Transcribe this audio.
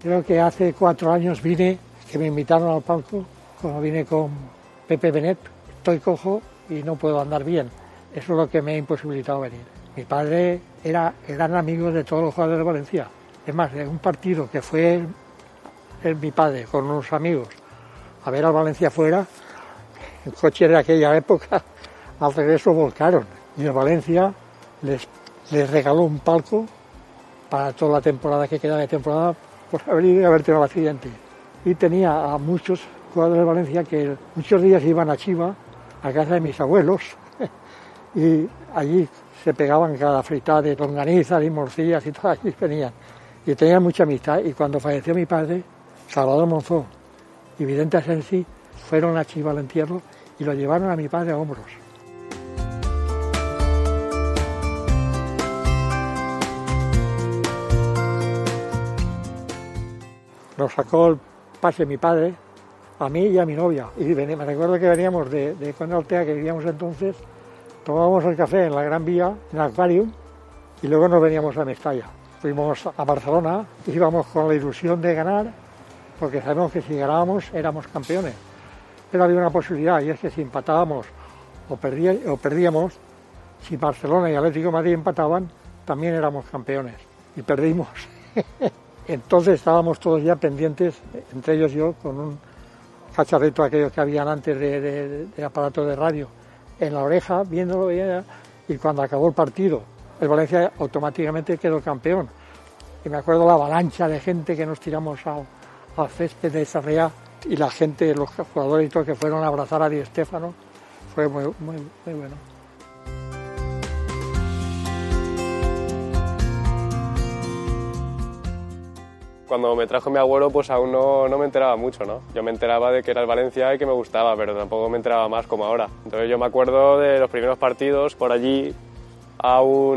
Creo que hace 4 años vine, que me invitaron al palco, cuando vine con Pepe Benet. Estoy cojo y no puedo andar bien. Eso es lo que me ha imposibilitado venir. Mi padre era gran amigo de todos los jugadores de Valencia. Es más, en un partido que fue mi padre con unos amigos a ver al Valencia fuera, el coche de aquella época, al regreso volcaron. Y el Valencia les regaló un palco para toda la temporada que queda de temporada por haber ido y haber tenido el accidente. Y tenía a muchos jugadores de Valencia que muchos días iban a Chiva, a casa de mis abuelos, y allí se pegaban cada fritada de longanizas y morcillas y todas allí venían. Y tenían mucha amistad. Y cuando falleció mi padre, Salvador Monzó y Vicente Asensi fueron a Chiva al entierro y lo llevaron a mi padre a hombros. Nos sacó el pase mi padre, a mí y a mi novia. Y me recuerdo que veníamos de Conde Altea, que vivíamos entonces, tomábamos el café en la Gran Vía, en el Aquarium, y luego nos veníamos a Mestalla. Fuimos a Barcelona, íbamos con la ilusión de ganar, porque sabemos que si ganábamos éramos campeones. Pero había una posibilidad, y es que si empatábamos o perdíamos, si Barcelona y Atlético de Madrid empataban, también éramos campeones. Y perdimos. Entonces estábamos todos ya pendientes, entre ellos yo, con un cacharrito aquellos que habían antes de aparato de radio, en la oreja, viéndolo, y cuando acabó el partido, el Valencia automáticamente quedó campeón. Y me acuerdo la avalancha de gente que nos tiramos al césped de Sarriá, y la gente, los jugadores y todos que fueron a abrazar a Di Stéfano, fue muy bueno. Cuando me trajo mi abuelo, pues aún no me enteraba mucho, ¿no? Yo me enteraba de que era el Valencia y que me gustaba, pero tampoco me enteraba más como ahora. Entonces yo me acuerdo de los primeros partidos por allí, aún